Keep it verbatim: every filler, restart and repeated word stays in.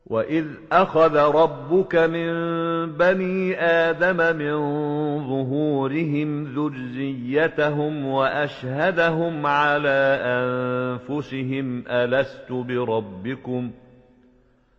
وَإِذْ أَخَذَ رَبُّكَ مِن بَنِي آدَمَ مِن ظُهُورِهِمْ ذُرِّيَّتَهُمْ وَأَشْهَدَهُمْ عَلَىٰ أَنفُسِهِمْ أَلَسْتُ بِرَبِّكُمْ ۖ